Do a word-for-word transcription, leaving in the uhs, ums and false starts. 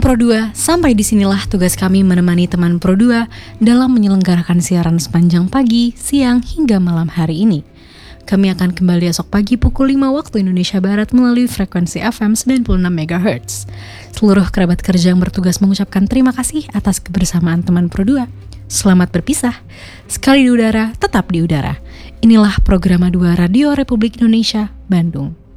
Pro dua, sampai disinilah tugas kami menemani teman Pro dua dalam menyelenggarakan siaran sepanjang pagi, siang, hingga malam hari ini. Kami akan kembali esok pagi pukul lima waktu Indonesia Barat melalui frekuensi F M sembilan puluh enam megahertz. Seluruh kerabat kerja yang bertugas mengucapkan terima kasih atas kebersamaan teman Pro dua. Selamat berpisah. Sekali di udara, tetap di udara. Inilah Programa dua Radio Republik Indonesia, Bandung.